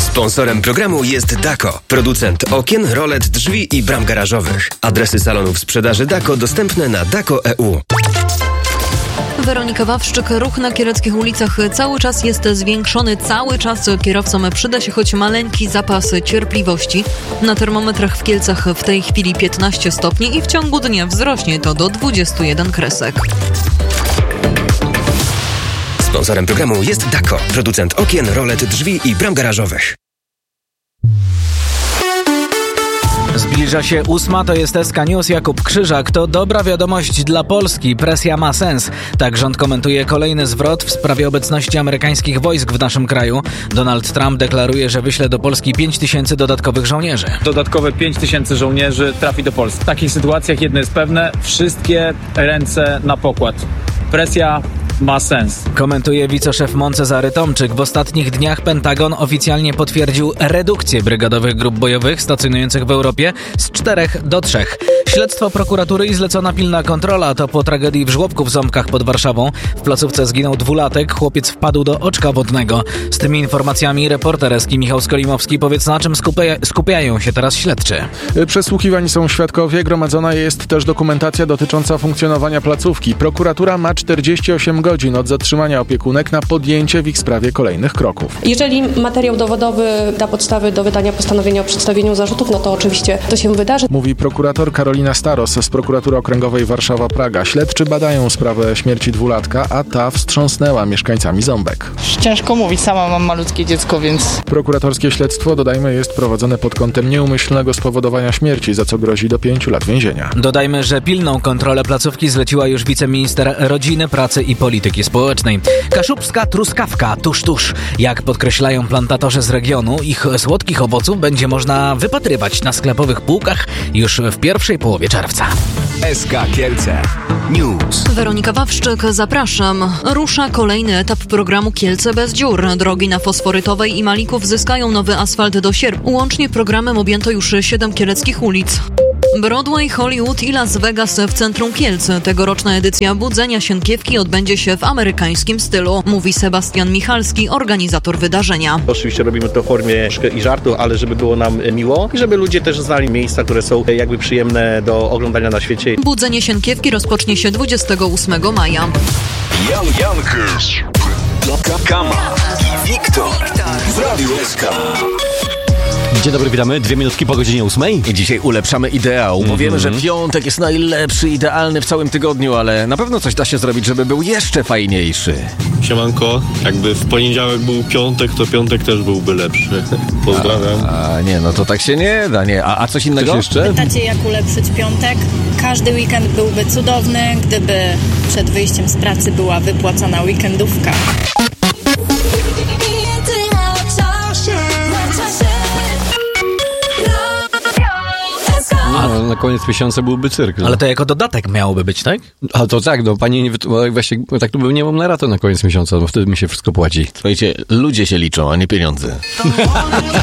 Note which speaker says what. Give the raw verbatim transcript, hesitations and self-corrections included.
Speaker 1: Sponsorem programu jest Dako, producent okien, rolet, drzwi i bram garażowych. Adresy salonów sprzedaży Dako dostępne na dako kropka e u.
Speaker 2: Weronika Wawrzyk. Ruch na kieleckich ulicach cały czas jest zwiększony. Cały czas kierowcom przyda się choć maleńki zapas cierpliwości. Na termometrach w Kielcach w tej chwili piętnaście stopni i w ciągu dnia wzrośnie to do dwudziestu jeden kresek.
Speaker 1: Sponsorem programu jest Dako, producent okien, rolet, drzwi i bram garażowych.
Speaker 3: Zbliża się ósma, to jest S K News. Jakub Krzyżak. To dobra wiadomość dla Polski. Presja ma sens. Tak rząd komentuje kolejny zwrot w sprawie obecności amerykańskich wojsk w naszym kraju. Donald Trump deklaruje, że wyśle do Polski pięć tysięcy dodatkowych żołnierzy.
Speaker 4: Dodatkowe pięć tysięcy żołnierzy trafi do Polski. W takich sytuacjach jedno jest pewne, wszystkie ręce na pokład. Presja ma sens.
Speaker 3: Komentuje wiceszef MON Cezary Tomczyk. W ostatnich dniach Pentagon oficjalnie potwierdził redukcję brygadowych grup bojowych stacjonujących w Europie z czterech do trzech. Śledztwo prokuratury i zlecona pilna kontrola to po tragedii w żłobku w Ząbkach pod Warszawą. W placówce zginął dwulatek, chłopiec wpadł do oczka wodnego. Z tymi informacjami reporter Eski Michał Skolimowski. Powiedz, na czym skupia- skupiają się teraz śledczy?
Speaker 5: Przesłuchiwani są świadkowie, gromadzona jest też dokumentacja dotycząca funkcjonowania placówki. Prokuratura ma czterdzieści osiem godzin od zatrzymania opiekunek na podjęcie w ich sprawie kolejnych kroków.
Speaker 6: Jeżeli materiał dowodowy da podstawy do wydania postanowienia o przedstawieniu zarzutów, no to oczywiście to się wydarzy.
Speaker 5: Mówi prokurator Karolina Staros z Prokuratury Okręgowej Warszawa-Praga. Śledczy badają sprawę śmierci dwulatka, a ta wstrząsnęła mieszkańcami Ząbek.
Speaker 7: Ciężko mówić, sama mam malutkie dziecko, więc...
Speaker 5: Prokuratorskie śledztwo, dodajmy, jest prowadzone pod kątem nieumyślnego spowodowania śmierci, za co grozi do pięciu lat więzienia.
Speaker 3: Dodajmy, że pilną kontrolę placówki zleciła już wiceminister Rodziny, Pracy i Polityki Społecznej. Kaszubska truskawka, tuż, tuż. Jak podkreślają plantatorzy z regionu, ich słodkich owoców będzie można wypatrywać na sklepowych półkach już w pierwszej połowie czerwca.
Speaker 1: S K Kielce News.
Speaker 2: Weronika Wawrzyk, zapraszam. Rusza kolejny etap programu Kielce bez dziur. Drogi na Fosforytowej i Malików zyskają nowy asfalt do sierpnia. Łącznie programem objęto już siedem kieleckich ulic. Broadway, Hollywood i Las Vegas w centrum Kielc. Tegoroczna edycja Budzenia Sienkiewki odbędzie się w amerykańskim stylu, mówi Sebastian Michalski, organizator wydarzenia.
Speaker 8: Oczywiście robimy to w formie i żartu, ale żeby było nam miło i żeby ludzie też znali miejsca, które są jakby przyjemne do oglądania na świecie.
Speaker 2: Budzenie Sienkiewki rozpocznie się dwudziestego ósmego maja.
Speaker 1: Jan Jankers, Kama i Wiktor w Radiu S K.
Speaker 9: Dzień dobry, witamy. Dwie minutki po godzinie ósmej.
Speaker 1: I dzisiaj ulepszamy ideał, bo wiemy, że piątek jest najlepszy, idealny w całym tygodniu, ale na pewno coś da się zrobić, żeby był jeszcze fajniejszy.
Speaker 10: Siemanko, jakby w poniedziałek był piątek, to piątek też byłby lepszy. Pozdrawiam.
Speaker 1: A, a nie, no to tak się nie da, nie. A, a coś innego?
Speaker 9: Coś jeszcze?
Speaker 11: Pytacie, jak ulepszyć piątek? Każdy weekend byłby cudowny, gdyby przed wyjściem z pracy była wypłacana weekendówka.
Speaker 9: A na koniec miesiąca byłby cyrk. No.
Speaker 3: Ale to jako dodatek miałoby być, tak?
Speaker 9: A to tak, no pani nie wytłumaczyła, właśnie tak to bym nie mam na rato na koniec miesiąca, bo wtedy mi się wszystko płaci.
Speaker 1: Słuchajcie, ludzie się liczą, a nie pieniądze.